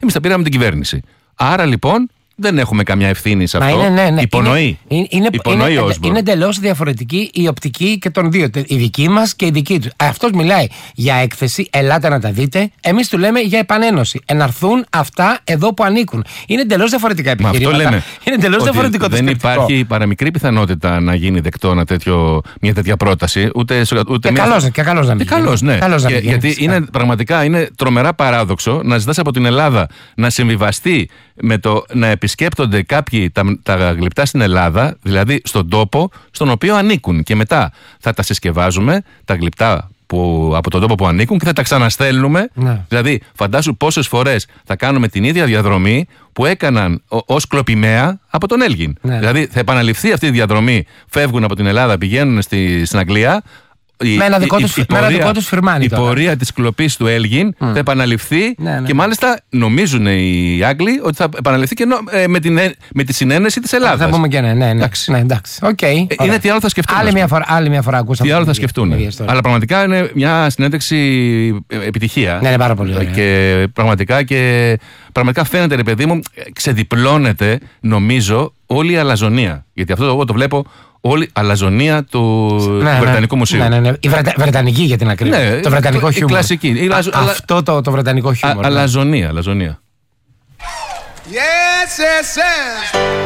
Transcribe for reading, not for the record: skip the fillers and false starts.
Εμείς τα πήραμε την κυβέρνηση. Άρα λοιπόν δεν έχουμε καμιά ευθύνη σε αυτό. Υπονοεί. Είναι εντελώς διαφορετική η οπτική και των δύο. Η δική μας και η δική του. Αυτός μιλάει για έκθεση, ελάτε να τα δείτε. Εμείς του λέμε για επανένωση. Εναρθούν αυτά εδώ που ανήκουν. Είναι εντελώς διαφορετικά επιχειρήματα. Αυτό λέμε. Είναι εντελώς διαφορετικό το σκεπτικό. Δεν υπάρχει παραμικρή πιθανότητα να γίνει δεκτό μια τέτοια πρόταση. Καλώς να μην γίνει. Γιατί πραγματικά είναι τρομερά παράδοξο να ζητάς από την Ελλάδα να συμβιβαστεί με το να επισκέπτονται κάποιοι τα γλυπτά στην Ελλάδα, δηλαδή στον τόπο στον οποίο ανήκουν. Και μετά θα τα συσκευάζουμε, τα γλυπτά από τον τόπο που ανήκουν, και θα τα ξαναστέλνουμε. Ναι. Δηλαδή, φαντάσου πόσες φορές θα κάνουμε την ίδια διαδρομή που έκαναν ως κλοπημαία από τον Έλγιν. Ναι. Δηλαδή, θα επαναληφθεί αυτή η διαδρομή, φεύγουν από την Ελλάδα, πηγαίνουν στην Αγγλία. Με ένα δικό τους φιρμάνι. Η πορεία της κλοπής του Έλγιν θα επαναληφθεί και μάλιστα νομίζουν οι Άγγλοι ότι θα επαναληφθεί και με τη συνένεση της Ελλάδας. Θα πούμε και ναι. Εντάξει. Okay, είναι τι άλλο θα σκεφτούν. Άλλη μια φορά ακούσαμε. Τι άλλο θα σκεφτούν. Αλλά πραγματικά είναι μια συνέντευξη επιτυχία. Ναι, είναι πάρα πολύ ωραία. Και πραγματικά φαίνεται, ρε παιδί μου, ξεδιπλώνεται, νομίζω, όλη η αλαζονία. Γιατί αυτό εγώ το βλέπω. Όλη η αλαζονία του Βρετανικού Μουσείου. Ναι. Η Βρετανική, για την ακρίβεια. Ναι, το βρετανικό χιούμορ. Η κλασική. Αυτό το βρετανικό χιούμορ. Αλαζονία. Yes.